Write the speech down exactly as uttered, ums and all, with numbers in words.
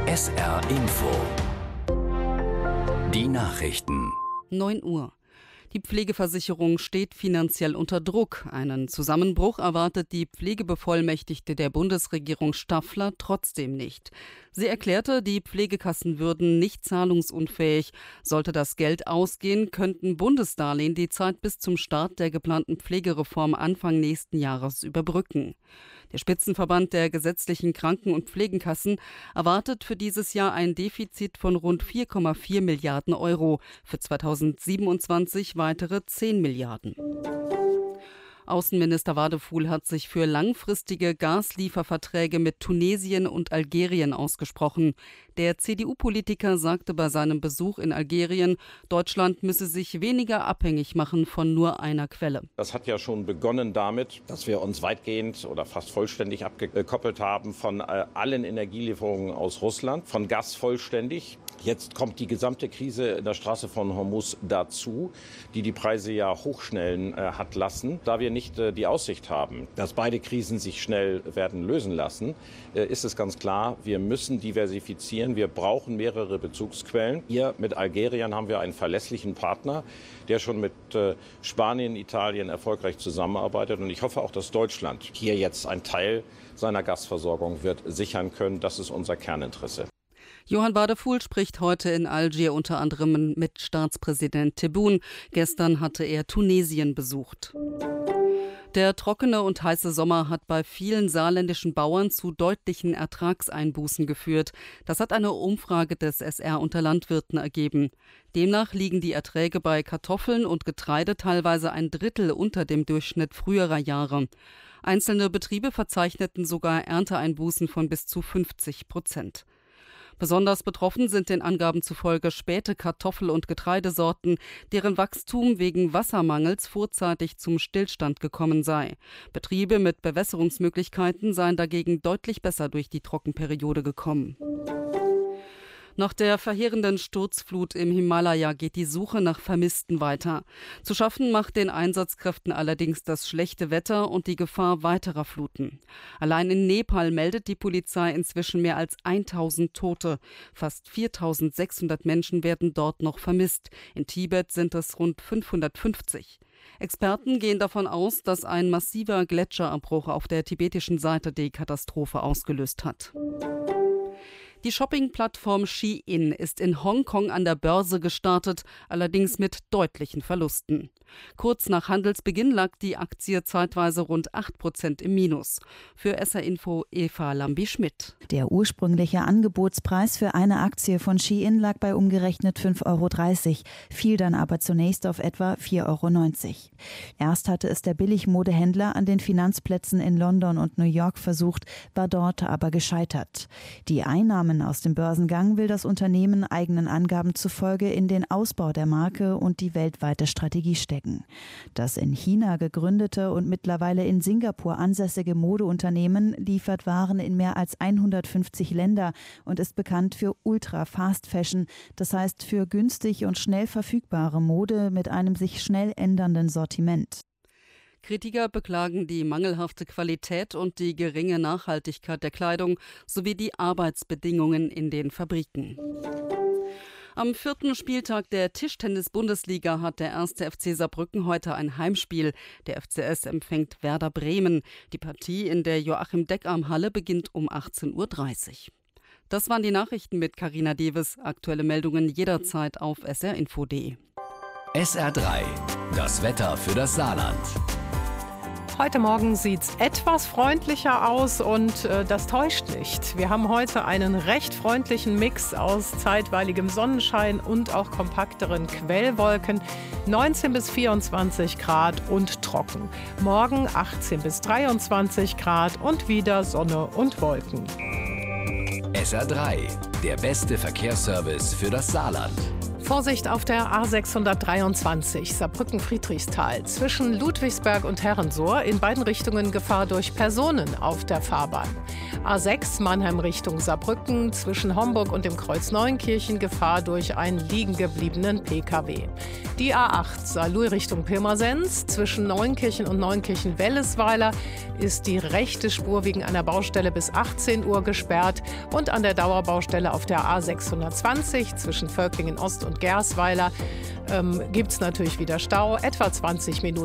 S R Info. Die Nachrichten. neun Uhr. Die Pflegeversicherung steht finanziell unter Druck. Einen Zusammenbruch erwartet die Pflegebevollmächtigte der Bundesregierung Staffler trotzdem nicht. Sie erklärte, die Pflegekassen würden nicht zahlungsunfähig. Sollte das Geld ausgehen, könnten Bundesdarlehen die Zeit bis zum Start der geplanten Pflegereform Anfang nächsten Jahres überbrücken. Der Spitzenverband der gesetzlichen Kranken- und Pflegenkassen erwartet für dieses Jahr ein Defizit von rund vier Komma vier Milliarden Euro, für zweitausendsiebenundzwanzig weitere zehn Milliarden. Außenminister Wadefuhl hat sich für langfristige Gaslieferverträge mit Tunesien und Algerien ausgesprochen. Der C D U-Politiker sagte bei seinem Besuch in Algerien, Deutschland müsse sich weniger abhängig machen von nur einer Quelle. Das hat ja schon begonnen damit, dass wir uns weitgehend oder fast vollständig abgekoppelt haben von allen Energielieferungen aus Russland, von Gas vollständig. Jetzt kommt die gesamte Krise in der Straße von Hormuz dazu, die die Preise ja hochschnellen äh, hat lassen. Da wir nicht äh, die Aussicht haben, dass beide Krisen sich schnell werden lösen lassen, äh, ist es ganz klar, wir müssen diversifizieren. Wir brauchen mehrere Bezugsquellen. Hier mit Algerien haben wir einen verlässlichen Partner, der schon mit äh, Spanien, Italien erfolgreich zusammenarbeitet. Und ich hoffe auch, dass Deutschland hier jetzt einen Teil seiner Gasversorgung wird sichern können. Das ist unser Kerninteresse. Johann Wadefuhl spricht heute in Algier unter anderem mit Staatspräsident Tebboune. Gestern hatte er Tunesien besucht. Der trockene und heiße Sommer hat bei vielen saarländischen Bauern zu deutlichen Ertragseinbußen geführt. Das hat eine Umfrage des S R unter Landwirten ergeben. Demnach liegen die Erträge bei Kartoffeln und Getreide teilweise ein Drittel unter dem Durchschnitt früherer Jahre. Einzelne Betriebe verzeichneten sogar Ernteeinbußen von bis zu fünfzig Prozent. Besonders betroffen sind den Angaben zufolge späte Kartoffel- und Getreidesorten, deren Wachstum wegen Wassermangels vorzeitig zum Stillstand gekommen sei. Betriebe mit Bewässerungsmöglichkeiten seien dagegen deutlich besser durch die Trockenperiode gekommen. Nach der verheerenden Sturzflut im Himalaya geht die Suche nach Vermissten weiter. Zu schaffen macht den Einsatzkräften allerdings das schlechte Wetter und die Gefahr weiterer Fluten. Allein in Nepal meldet die Polizei inzwischen mehr als tausend Tote. Fast viertausendsechshundert Menschen werden dort noch vermisst. In Tibet sind es rund fünfhundertfünfzig. Experten gehen davon aus, dass ein massiver Gletscherabbruch auf der tibetischen Seite die Katastrophe ausgelöst hat. Die Shopping-Plattform Shein ist in Hongkong an der Börse gestartet, allerdings mit deutlichen Verlusten. Kurz nach Handelsbeginn lag die Aktie zeitweise rund acht Prozent im Minus. Für S R Info Eva Lambi-Schmidt. Der ursprüngliche Angebotspreis für eine Aktie von Shein lag bei umgerechnet fünf Euro dreißig, fiel dann aber zunächst auf etwa vier Euro neunzig. Erst hatte es der Billigmodehändler an den Finanzplätzen in London und New York versucht, war dort aber gescheitert. Die Einnahmen aus dem Börsengang will das Unternehmen eigenen Angaben zufolge in den Ausbau der Marke und die weltweite Strategie stecken. Das in China gegründete und mittlerweile in Singapur ansässige Modeunternehmen liefert Waren in mehr als hundertfünfzig Länder und ist bekannt für Ultra-Fast-Fashion, das heißt für günstig und schnell verfügbare Mode mit einem sich schnell ändernden Sortiment. Kritiker beklagen die mangelhafte Qualität und die geringe Nachhaltigkeit der Kleidung sowie die Arbeitsbedingungen in den Fabriken. Am vierten Spieltag der Tischtennis-Bundesliga hat der erste F C Saarbrücken heute ein Heimspiel. Der F C S empfängt Werder Bremen. Die Partie in der Joachim-Deckarm-Halle beginnt um achtzehn Uhr dreißig. Das waren die Nachrichten mit Carina Deves. Aktuelle Meldungen jederzeit auf s r info punkt d e. S R drei. Das Wetter für das Saarland. Heute Morgen sieht es etwas freundlicher aus und äh, das täuscht nicht. Wir haben heute einen recht freundlichen Mix aus zeitweiligem Sonnenschein und auch kompakteren Quellwolken. neunzehn bis vierundzwanzig Grad und trocken. Morgen achtzehn bis dreiundzwanzig Grad und wieder Sonne und Wolken. S R drei, der beste Verkehrsservice für das Saarland. Vorsicht auf der A sechshundertdreiundzwanzig Saarbrücken-Friedrichsthal zwischen Ludwigsberg und Herrensohr. In beiden Richtungen Gefahr durch Personen auf der Fahrbahn. A sechs Mannheim Richtung Saarbrücken zwischen Homburg und dem Kreuz Neunkirchen Gefahr durch einen liegen gebliebenen P K W. Die A acht Saarlouis Richtung Pirmasens zwischen Neunkirchen und Neunkirchen-Wellesweiler ist die rechte Spur wegen einer Baustelle bis achtzehn Uhr gesperrt und an der Dauerbaustelle auf der A sechshundertzwanzig zwischen Völklingen Ost und Gersweiler ähm, gibt es natürlich wieder Stau, etwa zwanzig Minuten.